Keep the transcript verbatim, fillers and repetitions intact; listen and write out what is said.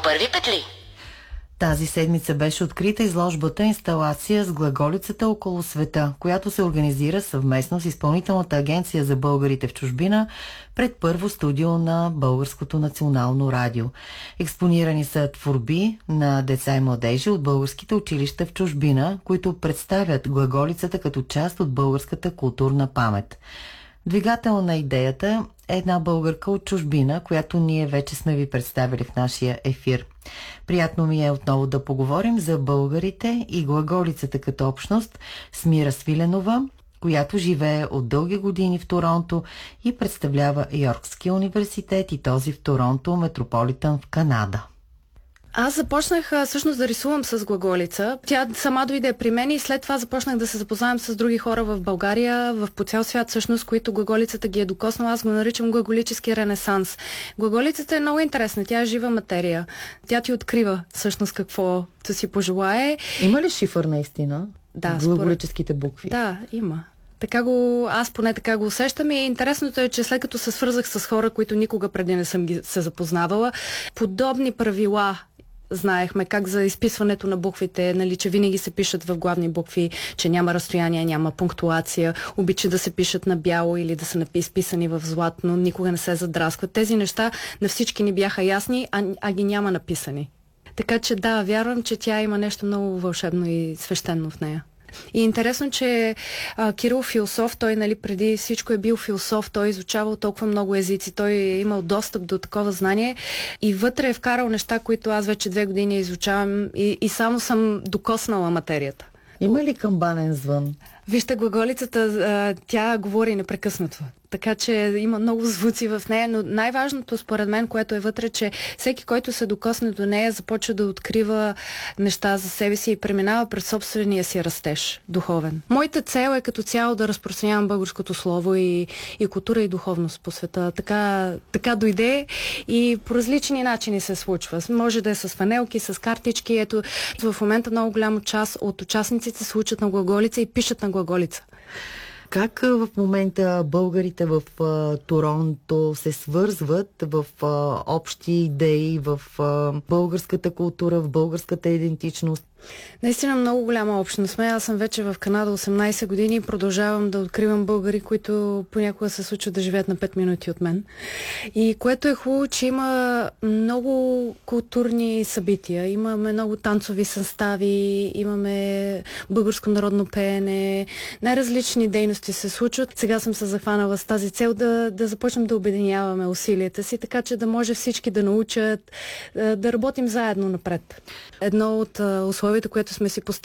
първи петли. Тази седмица беше открита изложбата инсталация с глаголицата около света, която се организира съвместно с Изпълнителната агенция за българите в чужбина пред първо студио на Българското национално радио. Експонирани са творби на деца и младежи от българските училища в чужбина, които представят глаголицата като част от българската културна памет. Двигател на идеята е една българка от чужбина, която ние вече сме ви представили в нашия ефир. Приятно ми е отново да поговорим за българите и глаголицата като общност с Мира Свиленова, която живее от дълги години в Торонто и представлява Йоркския университет и този в Торонто, Метрополитън в Канада. Аз започнах а, всъщност да рисувам с глаголица. Тя сама дойде при мен и след това започнах да се запознавам с други хора в България, в по цял свят всъщност, които глаголицата ги е докоснала. Аз го наричам глаголически ренесанс. Глаголицата е много интересна. Тя е жива материя. Тя ти открива всъщност какво да си пожелае. Има ли шифър наистина? Да, глаголическите букви? Да, има. Така го, аз поне така го усещам и интересното е, че след като се свързах с хора, които никога преди не съм ги се запознавала, подобни правила знаехме, как за изписването на буквите, нали, че винаги се пишат в главни букви, че няма разстояние, няма пунктуация, обича да се пишат на бяло или да са изписани в златно, никога не се задраскват. Тези неща на всички ни бяха ясни, а, а ги няма написани. Така че да, вярвам, че тя има нещо много вълшебно и свещено в нея. И интересно, че а, Кирил философ, той нали преди всичко е бил философ, той е изучавал толкова много езици, той е имал достъп до такова знание и вътре е вкарал неща, които аз вече две години изучавам и, и само съм докоснала материята. Има ли камбанен звън? Вижте, глаголицата, а, тя говори непрекъснато. Така че има много звуци в нея, но най-важното според мен, което е вътре, че всеки, който се докосне до нея, започва да открива неща за себе си и преминава през собствения си растеж духовен. Моята цел е като цяло да разпространявам българското слово и, и култура и духовност по света. Така, така дойде и по различни начини се случва. Може да е с фанелки, с картички. Ето, в момента много голяма част от участниците се учат на глаголица и пишат на глаголица. Как в момента българите в а, Торонто се свързват в а, общи идеи, в а, българската култура, в българската идентичност? Наистина много голяма общност сме. Аз съм вече в Канада осемнайсет години и продължавам да откривам българи, които понякога се случват да живеят на пет минути от мен. И което е хубаво, че има много културни събития. Имаме много танцови състави, имаме българско народно пеене, най-различни дейности се случват. Сега съм се захванала с тази цел да, да започнем да обединяваме усилията си, така че да може всички да научат, да работим заедно напред. Едно от условията, което сме си поставили